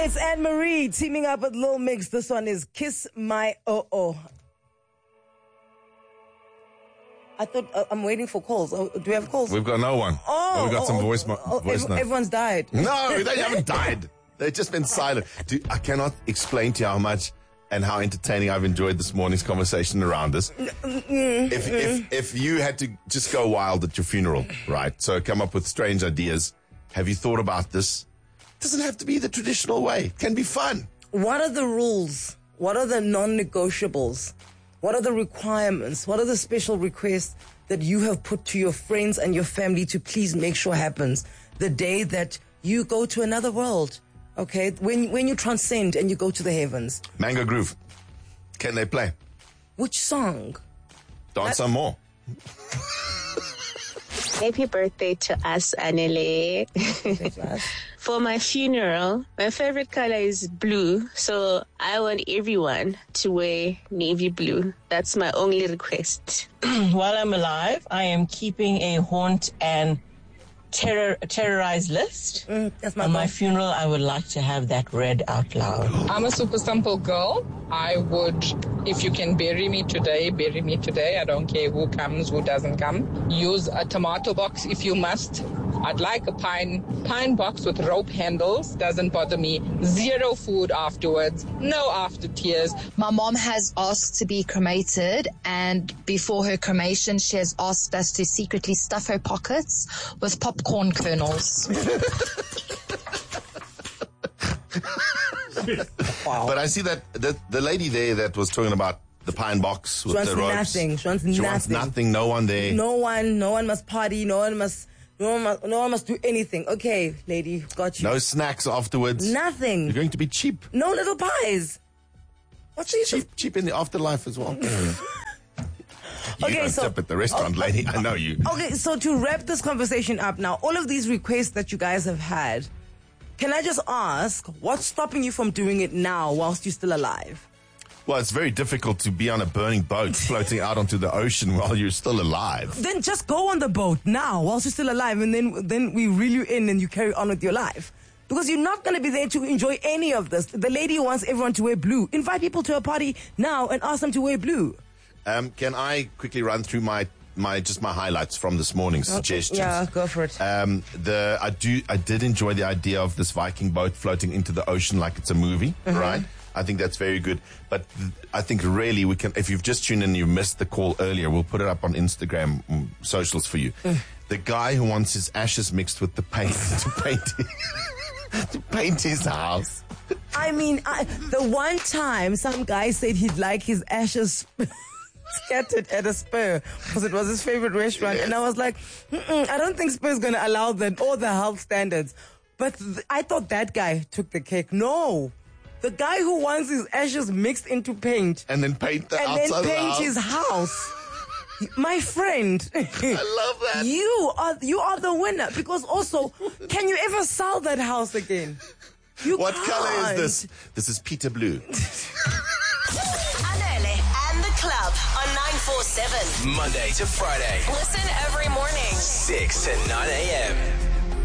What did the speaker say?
It's Anne-Marie teaming up with Lil Mix. This one is Kiss My Oh-Oh. I thought I'm waiting for calls. Oh, do we have calls? We've got no one. We've got some voice notes. Everyone's died. No, they haven't died. They've just been silent. Dude, I cannot explain to you how much and how entertaining I've enjoyed this morning's conversation around this. If you had to just go wild at your funeral, right? So come up with strange ideas. Have you thought about this? It doesn't have to be the traditional way. It can be fun. What are the rules? What are the non-negotiables? What are the requirements? What are the special requests that you have put to your friends and your family to please make sure happens the day that you go to another world? Okay, when you transcend and you go to the heavens. Mango Groove. Can they play? Which song? Dance some more. Happy birthday to us, Anele. For my funeral, my favorite color is blue, so I want everyone to wear navy blue. That's my only request. While I'm alive, I am keeping a haunt and terrorized list. That's my On goal. my funeral, I would like to have that read out loud. I'm a super simple girl. I would, if you can bury me today, bury me today. I don't care who comes, who doesn't come. Use a tomato box if you must. I'd like a pine box with rope handles. Doesn't bother me. Zero food afterwards. No after tears. My mom has asked to be cremated, and before her cremation, she has asked us to secretly stuff her pockets with popcorn kernels. Wow. But I see that the lady there that was talking about the pine box with She wants the ropes. nothing. She wants She wants nothing. No one there. No one must party. No one must do anything. Okay, lady, got you. No snacks afterwards. Nothing. You're going to be cheap. No little pies. What's she? Cheap in the afterlife as well. You Okay, don't so- tip at the restaurant, lady. I know you. Okay, so to wrap this conversation up now, all of these requests that you guys have had, can I just ask, what's stopping you from doing it now whilst you're still alive? Well, it's very difficult to be on a burning boat floating out onto the ocean while you're still alive. Then just go on the boat now whilst you're still alive, and then we reel you in and you carry on with your life. Because you're not going to be there to enjoy any of this. The lady wants everyone to wear blue. Invite people to a party now and ask them to wear blue. Can I quickly run through my highlights from this morning's suggestions? Yeah, go for it. I did enjoy the idea of this Viking boat floating into the ocean like it's a movie, right? I think that's very good. But I think really we can, if you've just tuned in and you missed the call earlier, we'll put it up on Instagram socials for you. The guy who wants his ashes mixed with the paint to paint his house. I mean, the one time some guy said he'd like his ashes scattered at a Spur because it was his favorite restaurant. Yes. And I was like, I don't think Spur's going to allow that or the health standards. But I thought that guy took the cake. No. The guy who wants his ashes mixed into paint And then paint the and outside then of the paint house. his house. My friend, I love that. you are the winner, because also, can you ever sell that house again? You What can't. color is this? This is Peter Blue. Anele and the Club on 947. Monday to Friday, Listen every morning. 6 to 9 a.m.